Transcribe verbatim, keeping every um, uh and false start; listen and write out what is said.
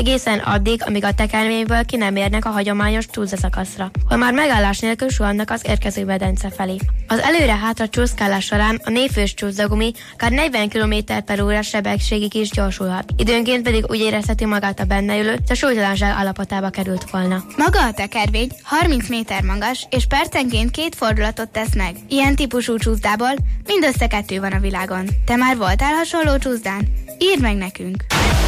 egészen addig, amíg a tekervényből ki nem érnek a hagyományos csúszaszakaszra, hol már megállás nélkül suhannak az érkező medence felé. Az előre-hátra csúszkálás során a névfős csúszagumi akár negyven kilométer per óra sebességig is gyorsulhat. Időnként pedig úgy érezheti magát a benne ülő, a súlytalanság állapotába került volna. Maga a tekervény harminc méter magas, és percenként két fordulatot tesz meg. Ilyen típusú csúszdából mindössze kettő van a világon. Te már voltál hasonló csúszdán? Írd meg nekünk!